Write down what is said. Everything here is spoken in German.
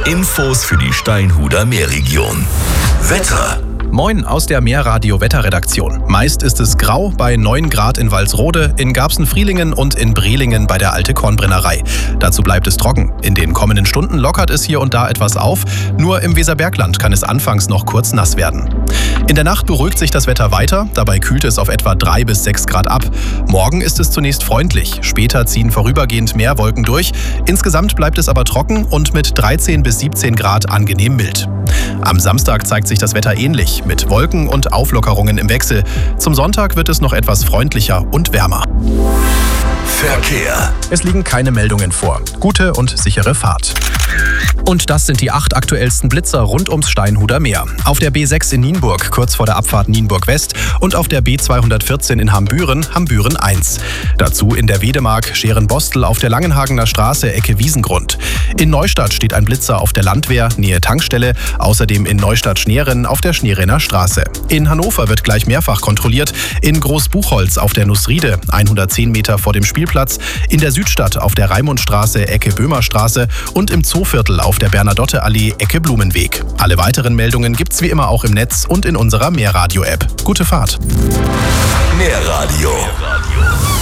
Infos für die Steinhuder Meerregion. Wetter. Moin aus der Meerradio-Wetterredaktion. Meist ist es grau bei 9 Grad in Walsrode, in Garbsen-Frielingen und in Brelingen bei der Alte Kornbrennerei. Dazu bleibt es trocken. In den kommenden Stunden lockert es hier und da etwas auf. Nur im Weserbergland kann es anfangs noch kurz nass werden. In der Nacht beruhigt sich das Wetter weiter. Dabei kühlt es auf etwa 3 bis 6 Grad ab. Morgen ist es zunächst freundlich. Später ziehen vorübergehend mehr Wolken durch. Insgesamt bleibt es aber trocken und mit 13 bis 17 Grad angenehm mild. Am Samstag zeigt sich das Wetter ähnlich, mit Wolken und Auflockerungen im Wechsel. Zum Sonntag wird es noch etwas freundlicher und wärmer. Verkehr. Es liegen keine Meldungen vor. Gute und sichere Fahrt. Und das sind die 8 aktuellsten Blitzer rund ums Steinhuder Meer. Auf der B6 in Nienburg, kurz vor der Abfahrt Nienburg West, und auf der B214 in Hambüren, Hambüren 1. Dazu in der Wedemark Scheren-Bostel auf der Langenhagener Straße, Ecke Wiesengrund. In Neustadt steht ein Blitzer auf der Landwehr, Nähe Tankstelle, außerdem in Neustadt-Schneeren auf der Schneerener Straße. In Hannover wird gleich mehrfach kontrolliert, in Großbuchholz auf der Nussriede, 110 Meter vor dem Spielplatz, in der Südstadt auf der Raimundstraße, Ecke Böhmerstraße und im Zooviertel auf der Bernadotte-Allee, Ecke Blumenweg. Alle weiteren Meldungen gibt's wie immer auch im Netz und in unserer Meerradio-App. Gute Fahrt! Meerradio.